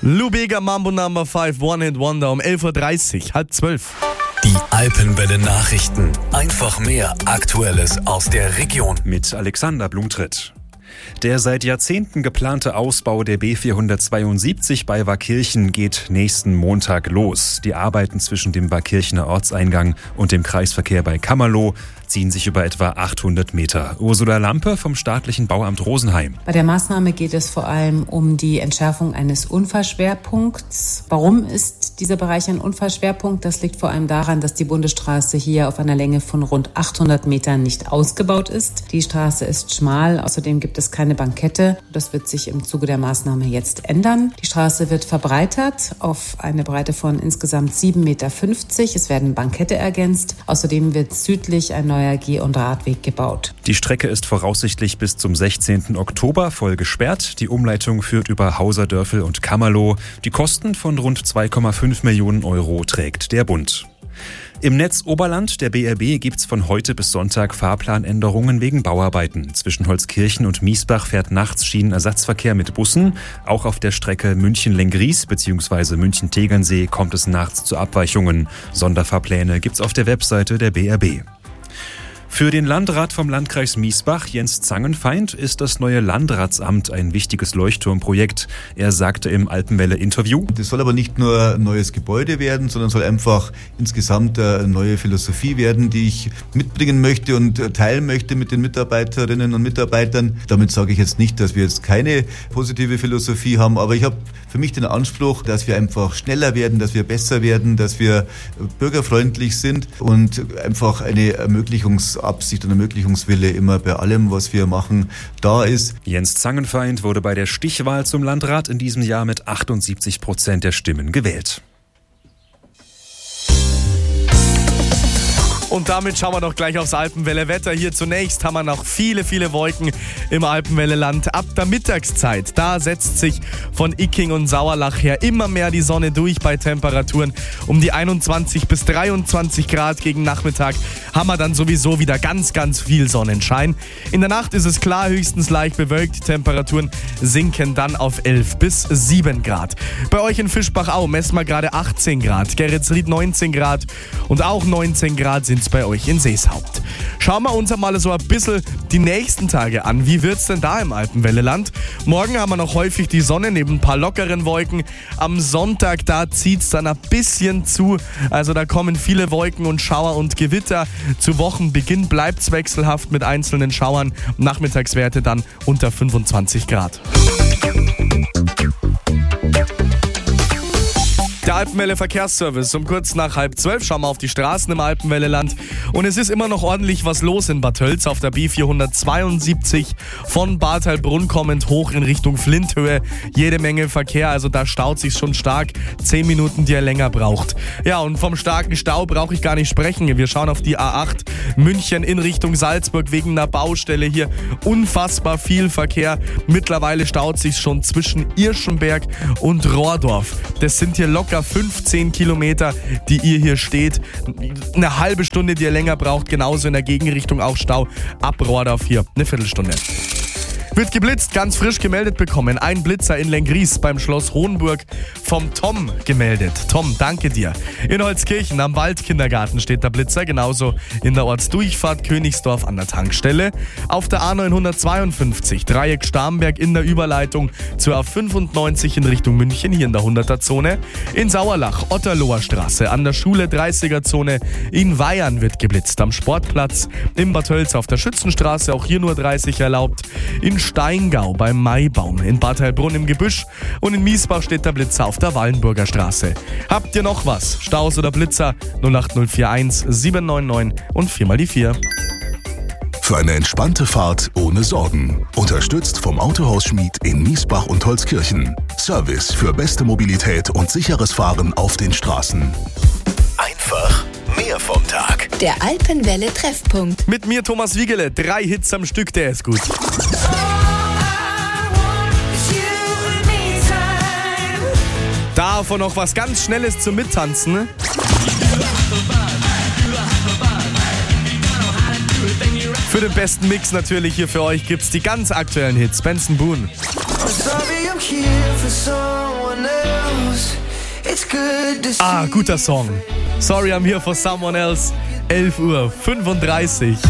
Lou Bega, Mambo No. 5, One Hit Wonder um 11.30 Uhr, 11:30. Die Alpenwelle Nachrichten. Einfach mehr Aktuelles aus der Region. Mit Alexander Blumtritt. Der seit Jahrzehnten geplante Ausbau der B472 bei Waakirchen geht nächsten Montag los. Die Arbeiten zwischen dem Waakirchener Ortseingang und dem Kreisverkehr bei Kammerloh ziehen sich über etwa 800 Meter. Ursula Lampe vom staatlichen Bauamt Rosenheim. Bei der Maßnahme geht es vor allem um die Entschärfung eines Unfallschwerpunkts. Warum ist dieser Bereich ein Unfallschwerpunkt? Das liegt vor allem daran, dass die Bundesstraße hier auf einer Länge von rund 800 Metern nicht ausgebaut ist. Die Straße ist schmal, außerdem gibt es keine Bankette. Das wird sich im Zuge der Maßnahme jetzt ändern. Die Straße wird verbreitert auf eine Breite von insgesamt 7,50 Meter. Es werden Bankette ergänzt. Außerdem wird südlich ein neuer Geh- und Radweg gebaut. Die Strecke ist voraussichtlich bis zum 16. Oktober voll gesperrt. Die Umleitung führt über Hauserdörfel und Kammerloh. Die Kosten von rund 2,5 Millionen Euro trägt der Bund. Im Netz Oberland der BRB gibt's von heute bis Sonntag Fahrplanänderungen wegen Bauarbeiten. Zwischen Holzkirchen und Miesbach fährt nachts Schienenersatzverkehr mit Bussen. Auch auf der Strecke München-Lenggries bzw. München-Tegernsee kommt es nachts zu Abweichungen. Sonderfahrpläne gibt's auf der Webseite der BRB. Für den Landrat vom Landkreis Miesbach, Jens Zangenfeind, ist das neue Landratsamt ein wichtiges Leuchtturmprojekt. Er sagte im Alpenwelle-Interview: Das soll aber nicht nur ein neues Gebäude werden, sondern soll einfach insgesamt eine neue Philosophie werden, die ich mitbringen möchte und teilen möchte mit den Mitarbeiterinnen und Mitarbeitern. Damit sage ich jetzt nicht, dass wir jetzt keine positive Philosophie haben, aber ich habe für mich den Anspruch, dass wir einfach schneller werden, dass wir besser werden, dass wir bürgerfreundlich sind und einfach eine Ermöglichungsabsicht und Ermöglichungswille immer bei allem, was wir machen, da ist. Jens Zangenfeind wurde bei der Stichwahl zum Landrat in diesem Jahr mit 78% der Stimmen gewählt. Und damit schauen wir doch gleich aufs Alpenwelle-Wetter. Hier zunächst haben wir noch viele, viele Wolken im Alpenwelle-Land. Ab der Mittagszeit, da setzt sich von Icking und Sauerlach her immer mehr die Sonne durch bei Temperaturen um die 21 bis 23 Grad. Gegen Nachmittag haben wir dann sowieso wieder ganz, ganz viel Sonnenschein. In der Nacht ist es klar, höchstens leicht bewölkt. Die Temperaturen sinken dann auf 11 bis 7 Grad. Bei euch in Fischbach-Au messen wir gerade 18 Grad, Geretsried 19 Grad und auch 19 Grad sind bei euch in Seeshaupt. Schauen wir uns einmal so ein bisschen die nächsten Tage an. Wie wird's denn da im Alpenwelle-Land? Morgen haben wir noch häufig die Sonne neben ein paar lockeren Wolken. Am Sonntag, da zieht's dann ein bisschen zu. Also da kommen viele Wolken und Schauer und Gewitter. Zu Wochenbeginn bleibt's wechselhaft mit einzelnen Schauern. Nachmittagswerte dann unter 25 Grad. Der Alpenwelle Verkehrsservice um kurz nach 11:30. Schauen wir auf die Straßen im Alpenwelle-Land. Und es ist immer noch ordentlich was los in Bad Tölz auf der B472 von Bad Heilbrunn kommend hoch in Richtung Flinthöhe. Jede Menge Verkehr, also da staut sich schon stark. 10 Minuten, die er länger braucht. Ja, und vom starken Stau brauche ich gar nicht sprechen. Wir schauen auf die A8 München in Richtung Salzburg wegen einer Baustelle hier. Unfassbar viel Verkehr. Mittlerweile staut sich schon zwischen Irschenberg und Rohrdorf. Das sind hier locker 15 Kilometer, die ihr hier steht. Eine halbe Stunde, die ihr länger braucht. Genauso in der Gegenrichtung auch Stau. Ab Rohrdorf hier eine Viertelstunde. Wird geblitzt, ganz frisch gemeldet bekommen. Ein Blitzer in Lenggries beim Schloss Hohenburg vom Tom gemeldet. Tom, danke dir. In Holzkirchen am Waldkindergarten steht der Blitzer, genauso in der Ortsdurchfahrt Königsdorf an der Tankstelle. Auf der A952, Dreieck Starnberg in der Überleitung zur A95 in Richtung München, hier in der 100er-Zone. In Sauerlach, Otterloher Straße, an der Schule 30er-Zone. In Weyern wird geblitzt, am Sportplatz. In Bad Tölz auf der Schützenstraße, auch hier nur 30 erlaubt. In Steingau beim Maibaum, in Bad Heilbrunn im Gebüsch und in Miesbach steht der Blitzer auf der Wallenburger Straße. Habt ihr noch was? Staus oder Blitzer? 08041 799 und 4x4. Für eine entspannte Fahrt ohne Sorgen. Unterstützt vom Autohaus Schmied in Miesbach und Holzkirchen. Service für beste Mobilität und sicheres Fahren auf den Straßen. Einfach mehr vom Tag. Der Alpenwelle Treffpunkt. Mit mir Thomas Wiegele, 3 Hits am Stück, der ist gut. Davon noch was ganz Schnelles zum Mittanzen. Für den besten Mix natürlich hier für euch gibt's die ganz aktuellen Hits. Benson Boone. Sorry, I'm here for someone else. Guter Song. Sorry, I'm here for someone else. 11:35 Uhr.